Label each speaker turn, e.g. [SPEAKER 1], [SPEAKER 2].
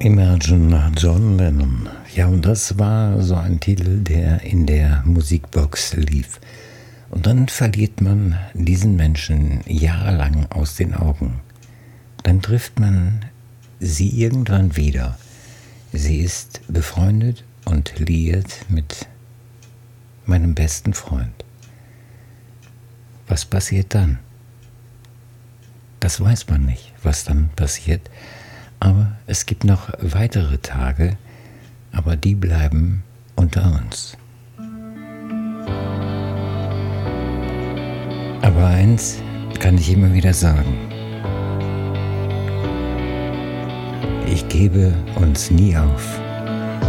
[SPEAKER 1] Imagine John Lennon. Ja, und das war so ein Titel, der in der Musikbox lief. Und dann verliert man diesen Menschen jahrelang aus den Augen. Dann trifft man sie irgendwann wieder. Sie ist befreundet und liiert mit meinem besten Freund. Was passiert dann? Das weiß man nicht, was dann passiert. Aber es gibt noch weitere Tage, aber die bleiben unter uns. Aber eins kann ich immer wieder sagen. Ich gebe uns nie auf.